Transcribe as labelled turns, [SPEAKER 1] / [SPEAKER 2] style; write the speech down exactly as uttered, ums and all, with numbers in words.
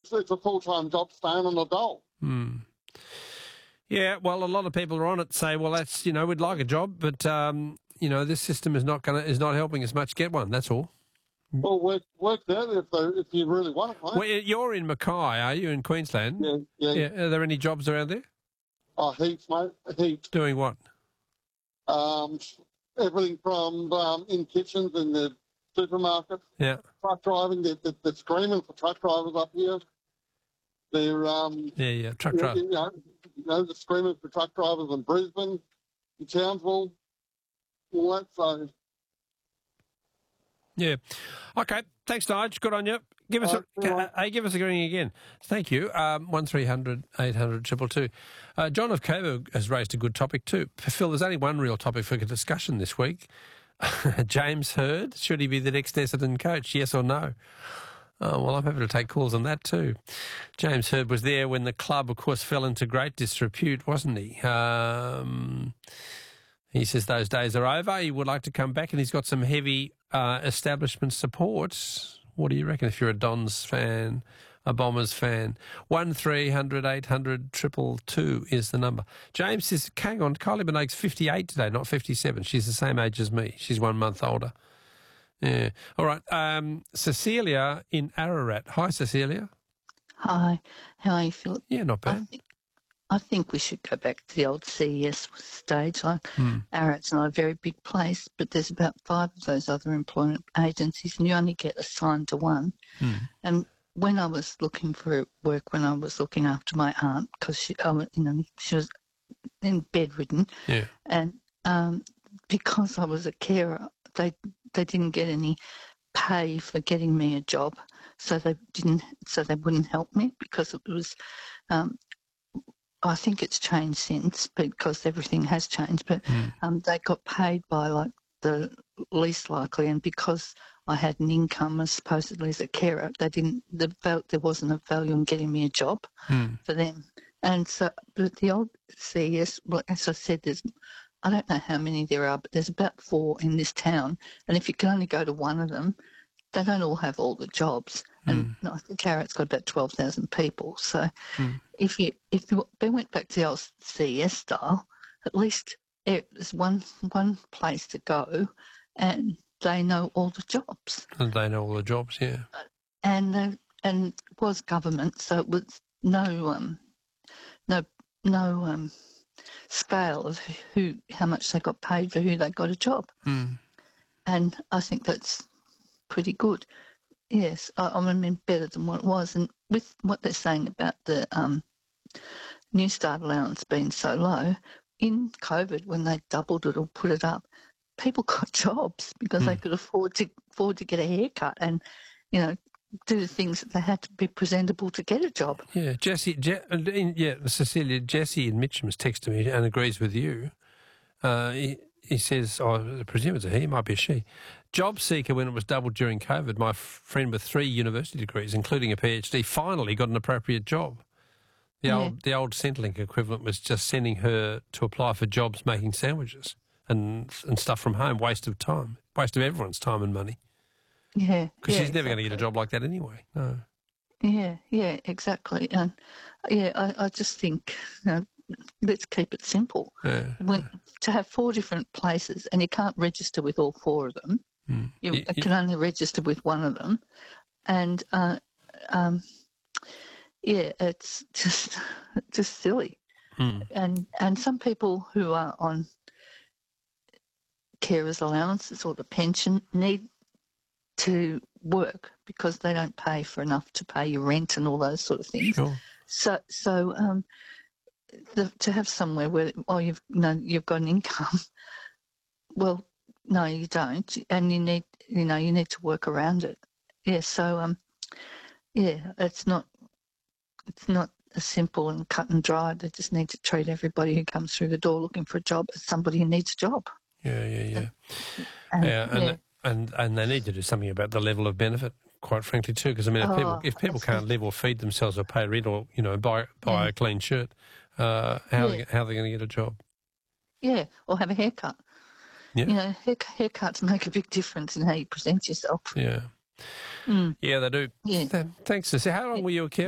[SPEAKER 1] it's it's a full-time job staying on the dole.
[SPEAKER 2] Hmm. Yeah, well, a lot of people are on it say, well, that's, you know, we'd like a job, but, um, you know, this system is not going to is not helping us much get one, that's all.
[SPEAKER 1] Well, work, work there if, they, if you really want it, mate.
[SPEAKER 2] Well, you're in Mackay, are you, in Queensland?
[SPEAKER 1] Yeah, yeah.
[SPEAKER 2] yeah. Are there any jobs around there?
[SPEAKER 1] Oh, heaps, mate, heaps.
[SPEAKER 2] Doing what?
[SPEAKER 1] Um, everything from um, in kitchens in the supermarket.
[SPEAKER 2] Yeah.
[SPEAKER 1] Truck driving, they're, they're, they're screaming for truck drivers up here. They're um,
[SPEAKER 2] yeah, yeah, truck
[SPEAKER 1] you
[SPEAKER 2] drivers.
[SPEAKER 1] You know, you know, they're screaming for truck drivers in Brisbane, in Townsville, all that. So,
[SPEAKER 2] yeah. Okay. Thanks, Nige. Good on you. Give us uh, a right. hey, give us a ring again. Thank you. Um, one three hundred eight hundred two two two. Uh, John of Coburg has raised a good topic too. Phil, there's only one real topic for discussion this week. James Hird, should he be the next Essendon coach? Yes or no? Oh, well, I'm happy to take calls on that too. James Hird was there when the club, of course, fell into great disrepute, wasn't he? Um, he says those days are over. He would like to come back, and he's got some heavy uh, establishment support. What do you reckon if you're a Dons fan, a Bombers fan? one three hundred eight hundred two two two is the number. James says, hang on, Kylie Minogue's fifty-eight today, not fifty-seven. She's the same age as me. She's one month older. Yeah. All right. Um, Cecilia in Ararat. Hi, Cecilia.
[SPEAKER 3] Hi. How are you, Philip?
[SPEAKER 2] Yeah, not bad.
[SPEAKER 3] I think, I think we should go back to the old C E S stage. Like,
[SPEAKER 2] hmm.
[SPEAKER 3] Ararat's not a very big place, but there's about five of those other employment agencies, and you only get assigned to one.
[SPEAKER 2] Hmm.
[SPEAKER 3] And when I was looking for work, when I was looking after my aunt, because she, um, you know, she was then bedridden,
[SPEAKER 2] yeah,
[SPEAKER 3] and um, because I was a carer, they they didn't get any pay for getting me a job, so they didn't, so they wouldn't help me because it was. Um, I think it's changed since because everything has changed, but
[SPEAKER 2] mm.
[SPEAKER 3] um, they got paid by like the least likely, and because I had an income as supposedly as a carer, they didn't. The there wasn't a value in getting me a job
[SPEAKER 2] mm.
[SPEAKER 3] for them, and so but the old C E S, well, as I said, there's. I don't know how many there are, but there's about four in this town. And if you can only go to one of them, they don't all have all the jobs. And
[SPEAKER 2] mm.
[SPEAKER 3] no, I think Ararat's got about twelve thousand people. So
[SPEAKER 2] mm.
[SPEAKER 3] if you if you, they went back to the old C E S style, at least there's one one place to go, and they know all the jobs.
[SPEAKER 2] And they know all the jobs, yeah.
[SPEAKER 3] And uh, and it was government, so it was no um no no um. scale of who, how much they got paid for who they got a job,
[SPEAKER 2] mm.
[SPEAKER 3] and I think that's pretty good. Yes, I, I mean better than what it was. And with what they're saying about the um, New Start allowance being so low, in COVID when they doubled it or put it up, people got jobs because mm. they could afford to afford to get a haircut and, you know, do the things that they had to be presentable to get a job.
[SPEAKER 2] Yeah, Jesse, Je- yeah, Cecilia, Jesse in Mitcham has texted me and agrees with you. Uh, he, he says, oh, I presume it's a he, might be a she. Job seeker, when it was doubled during COVID, my friend with three university degrees, including a PhD, finally got an appropriate job. The
[SPEAKER 3] yeah.
[SPEAKER 2] old the old Centrelink equivalent was just sending her to apply for jobs making sandwiches and and stuff from home. Waste of time, waste of everyone's time and money.
[SPEAKER 3] Yeah,
[SPEAKER 2] because
[SPEAKER 3] yeah,
[SPEAKER 2] she's never
[SPEAKER 3] exactly.
[SPEAKER 2] going to get a job like that anyway. No.
[SPEAKER 3] Yeah, yeah, exactly. And yeah, I, I just think, you know, let's keep it simple.
[SPEAKER 2] Yeah.
[SPEAKER 3] When, to have four different places and you can't register with all four of them,
[SPEAKER 2] mm.
[SPEAKER 3] you,
[SPEAKER 2] you,
[SPEAKER 3] you can only register with one of them, and uh, um, yeah, it's just just silly.
[SPEAKER 2] Mm.
[SPEAKER 3] And and some people who are on carers allowances or the pension need to work because they don't pay for enough to pay your rent and all those sort of things.
[SPEAKER 2] Sure.
[SPEAKER 3] So, so um, the, to have somewhere where, oh, you've you know, you've got an income. Well, no, you don't, and you need, you know, you need to work around it. Yeah. So, um, yeah, it's not, it's not as simple and cut and dry. They just need to treat everybody who comes through the door looking for a job as somebody who needs a job.
[SPEAKER 2] Yeah, yeah, yeah.
[SPEAKER 3] And,
[SPEAKER 2] yeah, and,
[SPEAKER 3] yeah.
[SPEAKER 2] and and they need to do something about the level of benefit, quite frankly, too. Because I mean, if
[SPEAKER 3] Oh,
[SPEAKER 2] people if people can't live or feed themselves or pay rent or you know buy buy
[SPEAKER 3] Yeah.
[SPEAKER 2] a clean shirt, uh, how
[SPEAKER 3] Yeah.
[SPEAKER 2] they, how are they going to get a job?
[SPEAKER 3] Yeah, or have a haircut.
[SPEAKER 2] Yeah.
[SPEAKER 3] You know, hair, haircuts make a big difference in how you present yourself.
[SPEAKER 2] Yeah,
[SPEAKER 3] Mm.
[SPEAKER 2] yeah, they do.
[SPEAKER 3] Yeah.
[SPEAKER 2] Th- Thanks, Cecilia. How long were you a carer